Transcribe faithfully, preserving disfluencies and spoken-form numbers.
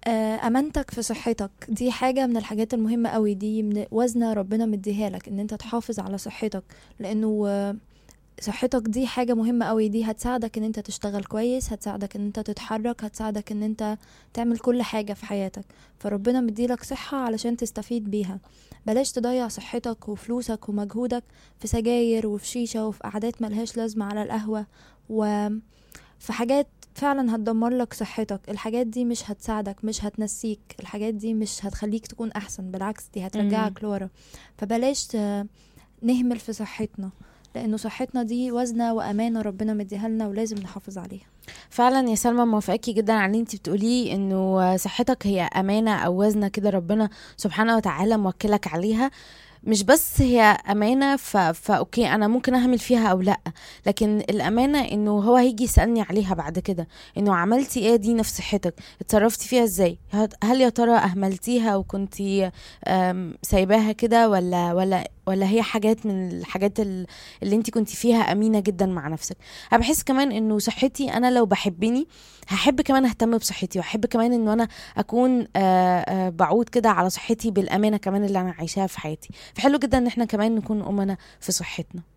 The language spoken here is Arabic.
آه، امانتك في صحتك دي حاجة من الحاجات المهمة قوي، دي من وزنة ربنا مديها لك ان انت تحافظ على صحتك، لانه آه، صحتك دي حاجة مهمة قوي، دي هتساعدك ان انت تشتغل كويس، هتساعدك ان انت تتحرك، هتساعدك ان انت تعمل كل حاجة في حياتك. فربنا مديلك صحة علشان تستفيد بيها. بلاش تضيع صحتك وفلوسك ومجهودك في سجاير وفي شيشة وفي قعدات ملهاش لازمة على القهوة، وفي حاجات فعلا هتدمر لك صحتك. الحاجات دي مش هتساعدك، مش هتنسيك، الحاجات دي مش هتخليك تكون احسن، بالعكس دي مم. هترجعك لورا. فبلاش ت- نهمل في صحتنا، لانه صحتنا دي وزنة وامانة ربنا مديها لنا ولازم نحافظ عليها. فعلا يا سلمى، موافقاكي جدا على اللي انتي بتقوليه، انه صحتك هي امانة او وزنة كده ربنا سبحانه وتعالى موكلك عليها. مش بس هي امانه ف... فاوكي انا ممكن اهمل فيها او لا، لكن الامانه انه هو هيجي يسالني عليها بعد كده، انه عملتي ايه دي نفس صحتك، اتصرفتي فيها ازاي، هت- هل يا ترى اهملتيها وكنتي أم، سايباها كده، ولا ولا ولا هي حاجات من الحاجات ال- اللي انت كنتي فيها امينه جدا مع نفسك. انا بحس كمان انه صحتي، انا لو بحبني هحب كمان اهتم بصحتي، واحب كمان انه انا اكون آه، آه، بعود كده على صحتي بالامانه كمان اللي انا عايشاها في حياتي. فحلو جدا ان احنا كمان نكون أمنا في صحتنا.